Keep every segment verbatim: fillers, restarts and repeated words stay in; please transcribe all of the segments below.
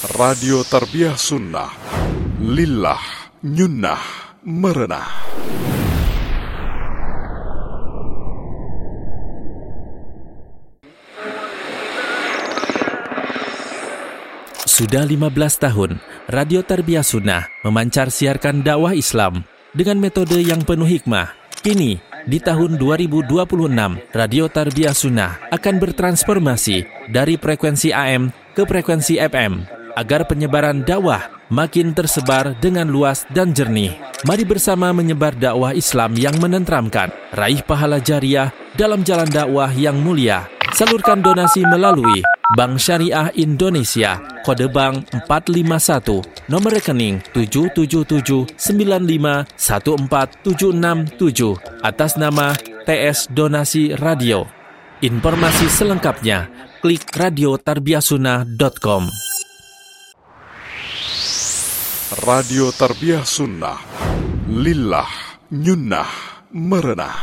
Radio Tarbiyah Sunnah, Lillah, Nyunnah, Merenah. Sudah lima belas tahun, Radio Tarbiyah Sunnah memancar siarkan dakwah Islam dengan metode yang penuh hikmah. Kini, di tahun dua ribu dua puluh enam, Radio Tarbiyah Sunnah akan bertransformasi dari frekuensi A M ke frekuensi F M agar penyebaran dakwah makin tersebar dengan luas dan jernih. Mari bersama menyebar dakwah Islam yang menenteramkan, raih pahala jariah dalam jalan dakwah yang mulia. Salurkan donasi melalui Bank Syariah Indonesia, kode bank empat lima satu, nomor rekening tujuh tujuh tujuh sembilan lima satu empat tujuh enam tujuh atas nama T S Donasi Radio. Informasi selengkapnya klik radio tarbiyah sunnah dot com. Radio Tarbiyah Sunnah, Lillah, Nyunnah, Merenah.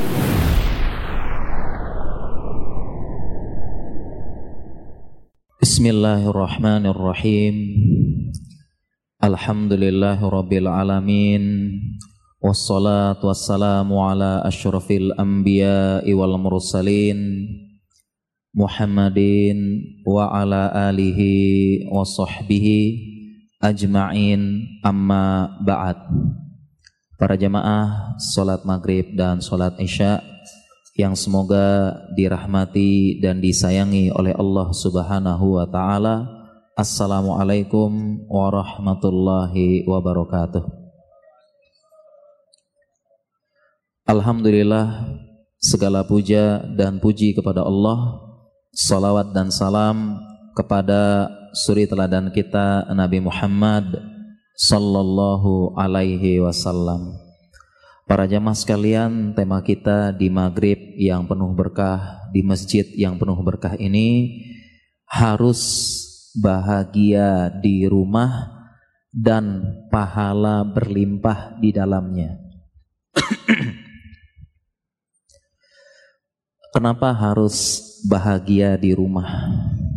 Bismillahirrahmanirrahim. Alhamdulillahi rabbil alamin. Wassalatu wassalamu ala asyrafil anbiya'i wal mursalin Muhammadin wa ala alihi wa sahbihi ajma'in, amma ba'd. Para jamaah salat maghrib dan salat isya yang semoga dirahmati dan disayangi oleh Allah Subhanahu wa ta'ala. Assalamualaikum warahmatullahi wabarakatuh. Alhamdulillah, segala puja dan puji kepada Allah. Salawat dan salam kepada suri teladan kita Nabi Muhammad sallallahu alaihi wasallam. Para jamaah sekalian, tema kita di maghrib yang penuh berkah, di masjid yang penuh berkah ini, harus bahagia di rumah dan pahala berlimpah di dalamnya. Kenapa harus bahagia di rumah?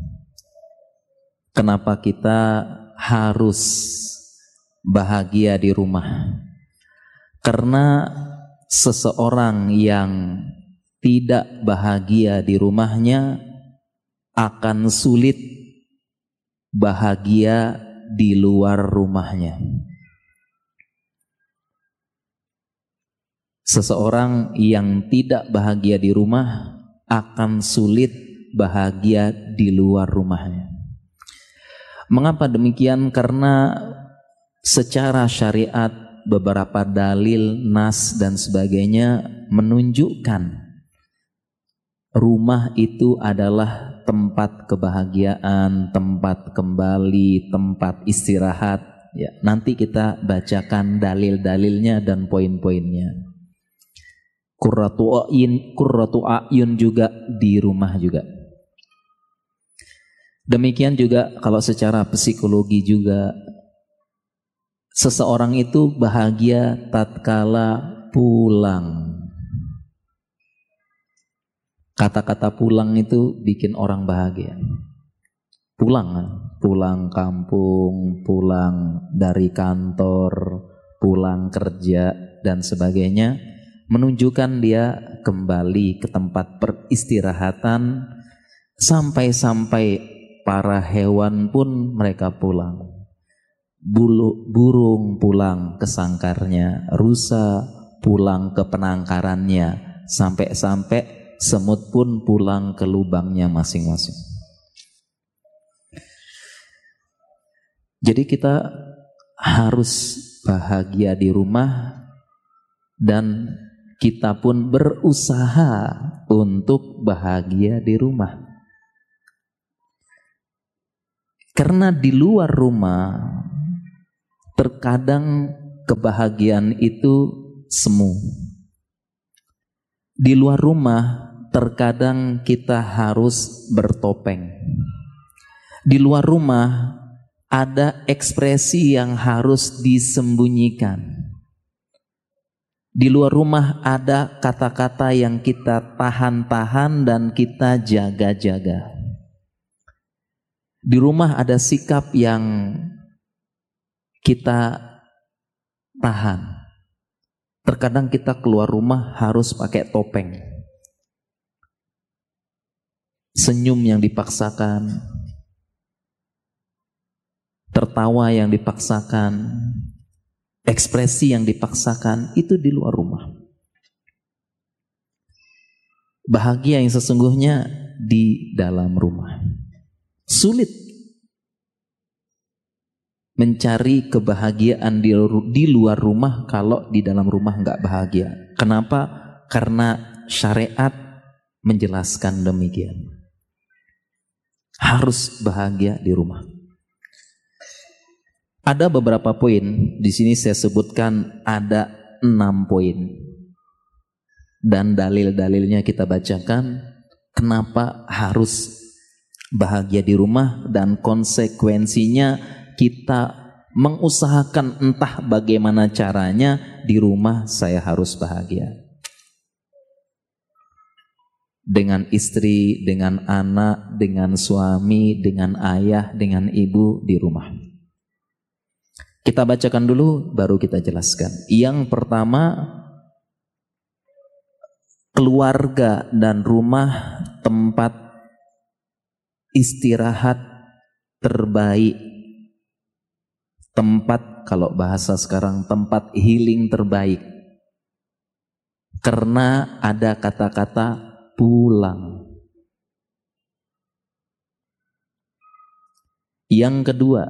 Kenapa kita harus bahagia di rumah? Karena seseorang yang tidak bahagia di rumahnya akan sulit bahagia di luar rumahnya. Seseorang yang tidak bahagia di rumah akan sulit bahagia di luar rumahnya. Mengapa demikian? Karena secara syariat, beberapa dalil, nas dan sebagainya menunjukkan rumah itu adalah tempat kebahagiaan, tempat kembali, tempat istirahat. Ya, nanti kita bacakan dalil-dalilnya dan poin-poinnya. Qurratu a'yun, qurratu a'yun juga di rumah juga. Demikian juga kalau secara psikologi juga, seseorang itu bahagia tatkala pulang. Kata-kata pulang itu bikin orang bahagia. Pulang, pulang kampung, pulang dari kantor, pulang kerja dan sebagainya, menunjukkan dia kembali ke tempat peristirahatan. Sampai-sampai para hewan pun mereka pulang. Bulu, burung pulang ke sangkarnya, rusa pulang ke penangkarannya, sampai-sampai semut pun pulang ke lubangnya masing-masing. Jadi kita harus bahagia di rumah dan kita pun berusaha untuk bahagia di rumah. Karena di luar rumah terkadang kebahagiaan itu semu. Di luar rumah terkadang kita harus bertopeng. Di luar rumah ada ekspresi yang harus disembunyikan. Di luar rumah ada kata-kata yang kita tahan-tahan dan kita jaga-jaga. Di rumah ada sikap yang kita tahan. Terkadang kita keluar rumah harus pakai topeng. Senyum yang dipaksakan, tertawa yang dipaksakan, ekspresi yang dipaksakan, itu di luar rumah. Bahagia yang sesungguhnya di dalam rumah. Sulit mencari kebahagiaan di, di luar rumah kalau di dalam rumah nggak bahagia. Kenapa? Karena syariat menjelaskan demikian. Harus bahagia di rumah. Ada beberapa poin, di sini saya sebutkan ada enam poin. Dan dalil-dalilnya kita bacakan, kenapa harus bahagia di rumah dan konsekuensinya kita mengusahakan entah bagaimana caranya di rumah saya harus bahagia. Dengan istri, dengan anak, dengan suami, dengan ayah, dengan ibu di rumah. Kita bacakan dulu baru kita jelaskan. Yang pertama, keluarga dan rumah tempat istirahat terbaik, tempat, kalau bahasa sekarang, tempat healing terbaik. Karena ada kata-kata pulang. Yang kedua,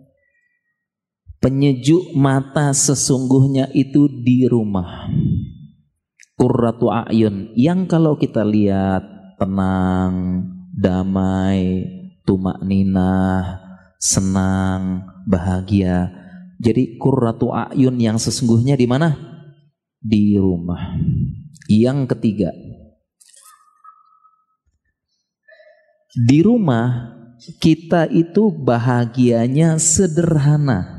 penyejuk mata sesungguhnya itu di rumah. Qurratu a'yun, yang kalau kita lihat tenang, damai, tumakninah, senang, bahagia. Jadi qurratu a'yun yang sesungguhnya di mana? Di rumah. Yang ketiga, di rumah kita itu bahagianya sederhana.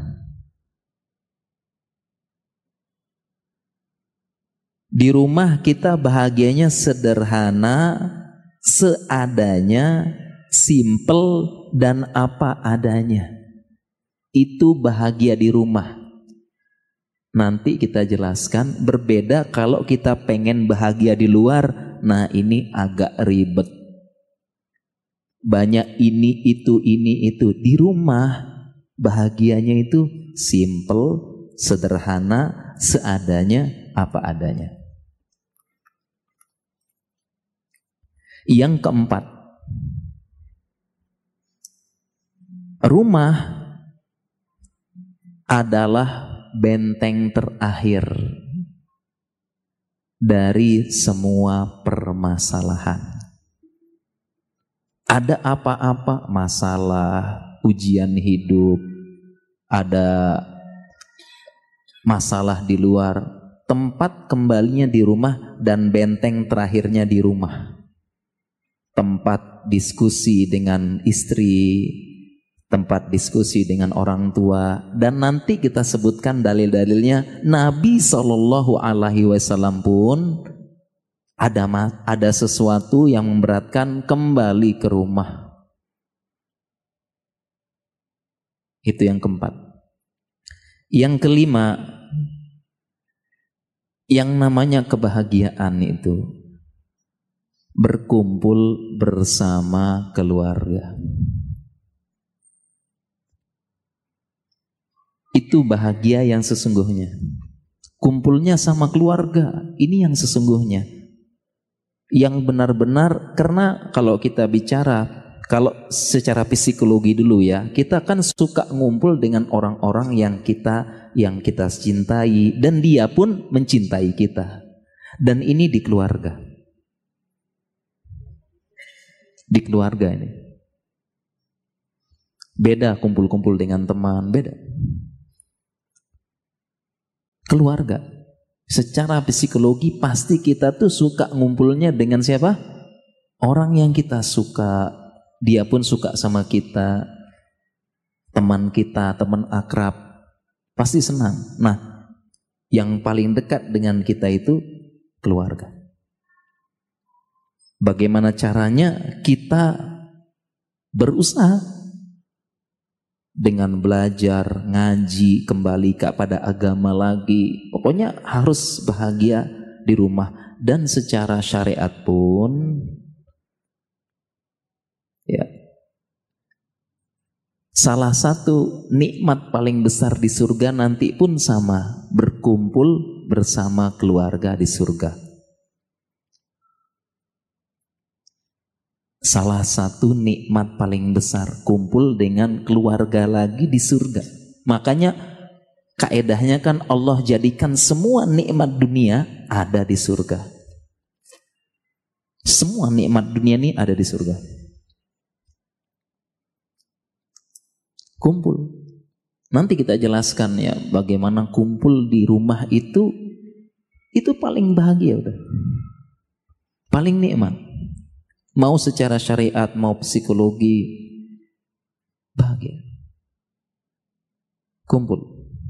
Di rumah kita bahagianya sederhana, seadanya, simple dan apa adanya. Itu bahagia di rumah. Nanti kita jelaskan, berbeda kalau kita pengen bahagia di luar. Nah, ini agak ribet. Banyak ini itu ini itu. Di rumah bahagianya itu simple, sederhana, seadanya, apa adanya. Yang keempat, rumah adalah benteng terakhir dari semua permasalahan. Ada apa-apa masalah, ujian hidup, ada masalah di luar, tempat kembalinya di rumah dan benteng terakhirnya di rumah. Tempat diskusi dengan istri, tempat diskusi dengan orang tua, dan nanti kita sebutkan dalil-dalilnya. Nabi shallallahu alaihi wasallam pun ada ada sesuatu yang memberatkan, kembali ke rumah. Itu yang keempat. Yang kelima, yang namanya kebahagiaan itu berkumpul bersama keluarga. Itu bahagia yang sesungguhnya. Kumpulnya sama keluarga, ini yang sesungguhnya. Yang benar-benar, karena kalau kita bicara, kalau secara psikologi dulu ya, kita kan suka ngumpul dengan orang-orang yang kita yang kita cintai, dan dia pun mencintai kita. Dan ini di keluarga. Di keluarga ini. Beda kumpul-kumpul dengan teman, beda. Keluarga. Secara psikologi pasti kita tuh suka ngumpulnya dengan siapa? Orang yang kita suka, dia pun suka sama kita, teman kita, teman akrab, pasti senang. Nah, yang paling dekat dengan kita itu keluarga. Bagaimana caranya kita berusaha dengan belajar, ngaji, kembali kepada agama lagi. Pokoknya harus bahagia di rumah. Dan secara syariat pun, ya, salah satu nikmat paling besar di surga nanti pun sama, berkumpul bersama keluarga di surga. Salah satu nikmat paling besar, kumpul dengan keluarga lagi di surga. Makanya kaedahnya kan Allah jadikan semua nikmat dunia ada di surga. Semua nikmat dunia ini ada di surga. Kumpul. Nanti kita jelaskan ya bagaimana kumpul di rumah itu, itu paling bahagia udah. Paling nikmat. Mau secara syariat, mau psikologi, bahagia. Kumpul.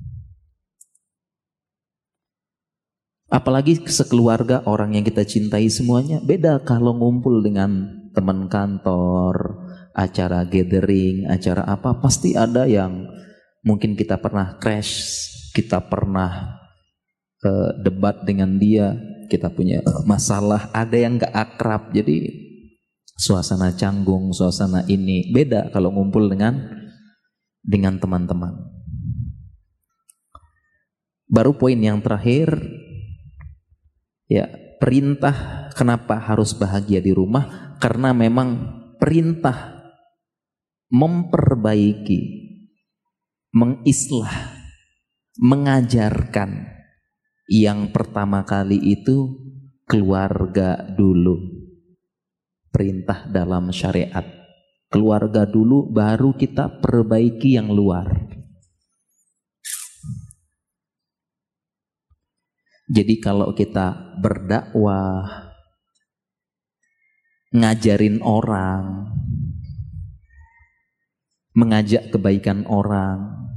Apalagi sekeluarga orang yang kita cintai semuanya. Beda kalau ngumpul dengan teman kantor, acara gathering, acara apa, pasti ada yang mungkin kita pernah crash, kita pernah uh, debat dengan dia, kita punya masalah, ada yang gak akrab, jadi suasana canggung, suasana ini beda kalau ngumpul dengan dengan teman-teman. Baru poin yang terakhir, ya, perintah kenapa harus bahagia di rumah? Karena memang perintah memperbaiki, mengislah, mengajarkan yang pertama kali itu keluarga dulu. Perintah dalam syariat, keluarga dulu baru kita perbaiki yang luar. Jadi kalau kita berdakwah, ngajarin orang, mengajak kebaikan orang,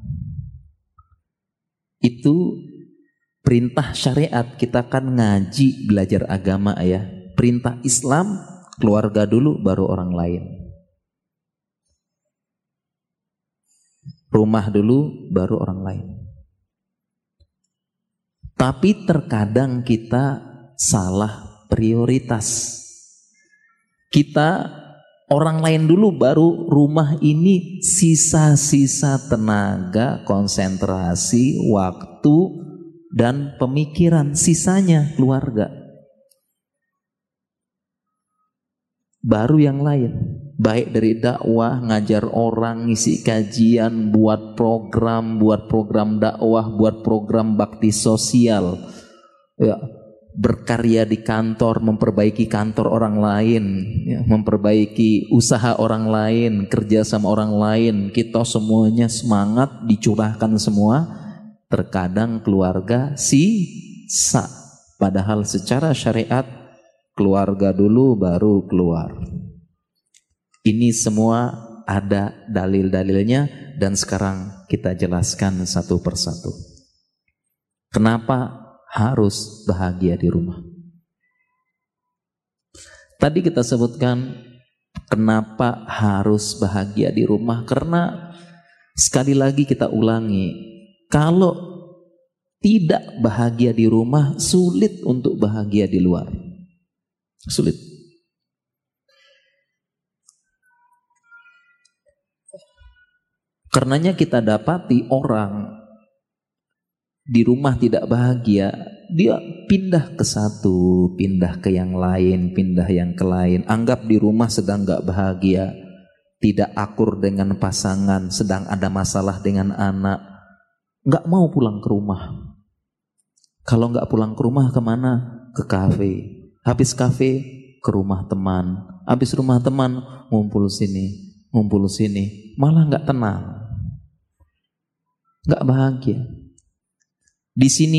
itu perintah syariat. Kita kan ngaji, belajar agama ya. Perintah Islam, keluarga dulu baru orang lain. Rumah dulu baru orang lain. Tapi terkadang kita salah prioritas. Kita orang lain dulu baru rumah ini, sisa-sisa tenaga, konsentrasi, waktu dan pemikiran, sisanya keluarga. Baru yang lain, baik dari dakwah, ngajar orang, ngisi kajian, buat program, buat program dakwah, buat program bakti sosial, ya, berkarya di kantor, memperbaiki kantor orang lain, ya, memperbaiki usaha orang lain, kerja sama orang lain. Kita semuanya semangat, dicurahkan semua. Terkadang keluarga sisa, padahal secara syariat keluarga dulu baru keluar. Ini semua ada dalil-dalilnya dan sekarang kita jelaskan satu persatu. Kenapa harus bahagia di rumah? Tadi kita sebutkan kenapa harus bahagia di rumah, karena sekali lagi kita ulangi, kalau tidak bahagia di rumah, sulit untuk bahagia di luar. Sulit. Karenanya kita dapati orang di rumah tidak bahagia, dia pindah ke satu, pindah ke yang lain, pindah yang ke lain. Anggap di rumah sedang gak bahagia, tidak akur dengan pasangan, sedang ada masalah dengan anak, gak mau pulang ke rumah. Kalau gak pulang ke rumah kemana? Ke kafe. Habis kafe ke rumah teman, habis rumah teman ngumpul sini, ngumpul sini, malah nggak tenang, nggak bahagia. Di sini